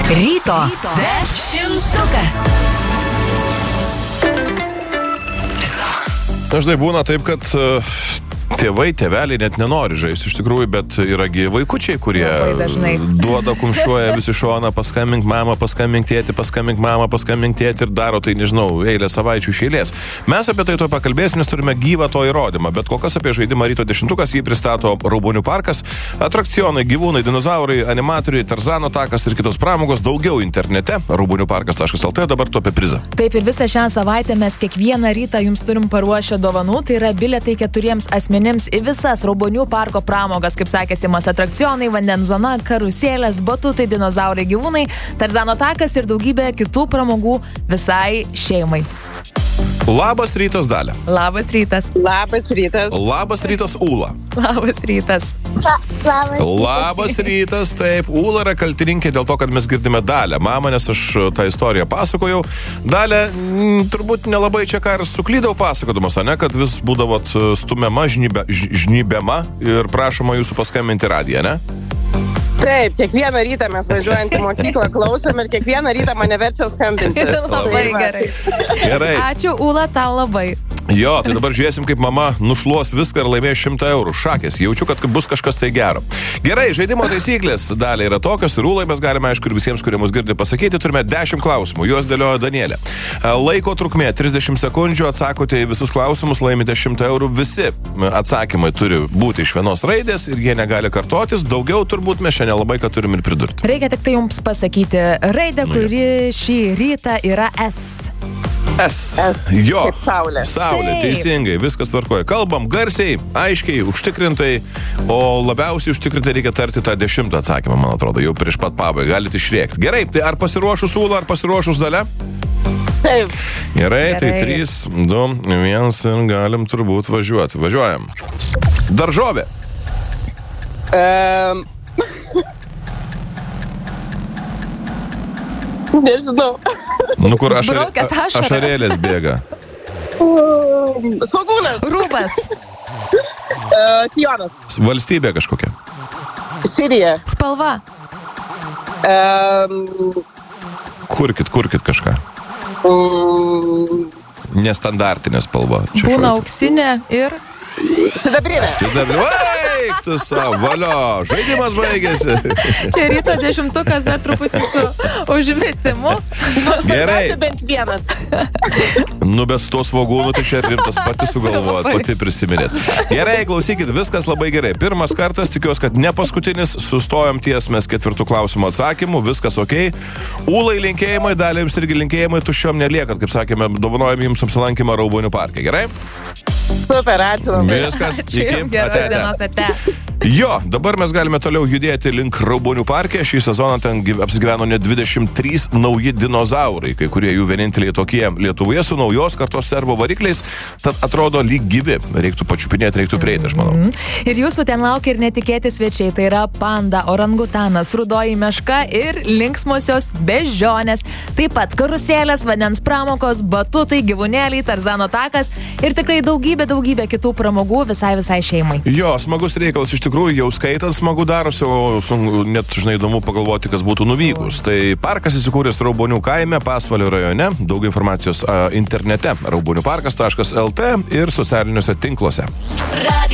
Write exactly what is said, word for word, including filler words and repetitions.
Ryto dešimtukas. Dažnai būna taip, kad uh, tėvai, tėveliai net nenori žaisti iš tikrųjų, bet yragi vaikučiai, kurie duoda, kumščiuoja visi šoną, paskambink mamą, paskambink tėtį, paskambink mamą, paskambink tėtį ir daro tai, nežinau, eilę savaičių iš eilės. Mes apie tai to pakalbėsim, nes turime gyvą to įrodymą, bet kol kas apie žaidimą Ryto dešimtukas jį pristato Raubonių parkas, atrakcionai, gyvūnai, dinozaurai, animatoriai, Tarzano takas ir kitos pramogos, daugiau internete, raubonių parkas taškas lt, dabar tu apie prizą. Taip, ir visą šią savaitę mes kiekvieną rytą jums turim paruošę dovanų, tai yra bilietai keturiems asmenims į visas Raubonių parko pramogas, kaip sakė Simas, atrakcionai, vandens zona, karuselės, batutai, dinozaurai, gyvūnai, Tarzano takas ir daugybė kitų pramogų visai šeimai. Labas rytas, Dalia. Labas rytas. Labas rytas. Labas rytas, Ūla. Labas rytas. La, labas. Labas rytas, taip. Ūla yra kaltininkė dėl to, kad mes girdime Dalią mamą, nes aš tą istoriją pasakojau. Dalia, m, turbūt nelabai čia ką ir suklydau pasakodamas, ne, kad vis būdavot stumiama, žnybe, žnybiama ir prašoma jūsų paskambinti radiją, ne? Taip, kiekvieną rytą mes važiuojant į mokyklą klausom ir kiekvieną rytą mane verčia skambinti. Labai gerai. Gerai. Ačiū, Ūla, tau labai. Jo, tai dabar žiūrėsim, kaip mama nušluos viską ir laimės šimtą eurų. Šakės, jaučiu, kad bus kažkas tai gero. Gerai, žaidimo taisyklės Dalia yra tokios ir Ūlai mes galime, aišku, ir visiems, kurie mus girdi, pasakyti, turime dešimt klausimų, juos dėliojo Danielė. Laiko trukmė trisdešimt sekundžių, atsakote į visus klausimus, laimite šimtą eurų. Visi atsakymai turi būti iš vienos raidės ir jie negali kartotis. Daugiau turbūt mes šiandien labai ką turim ir pridurti. Reikia tik tai jums pasakyti raidę, kuri šį rytą yra S. S. S. Jo. Kaip saulė. Saulė, Taip. teisingai, viskas tvarkoja. Kalbam garsiai, aiškiai, užtikrintai, o labiausiai užtikrintai reikia tarti tą dešimtą atsakymą, man atrodo, jau prieš pat pabaigą, galite išrėkti. Gerai, tai ar pasiruošus Ūla, ar pasiruošus Dalia? Taip. Gerai, tai Gerai. trys, du, vienas ir galim turbūt važiuoti. Važiuojam. Daržovė. Um... Nežinau. Nu, kur ašarė, Braukiat ašarą. ašarėlės bėga. Um, Svogūnas. Rūbas. Uh, Tijonas. Valstybė kažkokia. Sirija. Spalva. Um, Kurkit, kurkit kažką. um, Nestandartinė spalva. Čia Būna šiuo- auksinė ir... Sidabrinė. Sidabri... Eik tu savo, valio, žaidimas baigėsi. Čia ryto dešimtukas dar truputį su užmetimu. Gerai. Svarbiausia bent vienas. Nu, bet su to svogūnu, tai čia rimtas pati sugalvojat, Labai. pati prisiminėt. Gerai, klausykit, viskas labai gerai. Pirmas kartas, tikiuosi, kad ne paskutinis, sustojom ties mes ketvirtų klausimų atsakymų, viskas okei. Ūlai linkėjimai, Dalia jums irgi linkėjimai, tuščiom neliekat, kaip sakėme, dovanojam jums apsilankymą Raubonių parke, gerai? Super, ačiū labai. Viskas, Ačiū iki, jums, geros ate, ate. dienos, ate. Jo, dabar mes galime toliau judėti link Raubonių parke. Šį sezoną ten gyv- apsigyveno net dvidešimt trys nauji dinozaurai, kai kurie jų vieninteliai tokie Lietuvoje su naujos kartos servo varikliais, tad atrodo lyg gyvi. Reiktų pačiupinėti, reiktų prieiti, aš manau. Ir jūsų ten laukia ir netikėti svečiai. Tai yra panda, orangutanas, rudoji meška ir linksmosios bežionės. Taip pat karuselės, vandens pramogos, batutai, gyvūnėliai, Tarzano takas ir tikrai daugybė, daugybė kitų pramogų visai visai šeimai. Jo, smagus reikalas iš tikrųjų, jau skaitant smagu darosi, o sunku, net žinai įdomu pagalvoti, kas būtų nuvykus. Tai parkas įsikūręs Raubonių kaime, Pasvalio rajone, daug informacijos a, internete raubonių parkas taškas lt ir socialiniuose tinkluose. Radio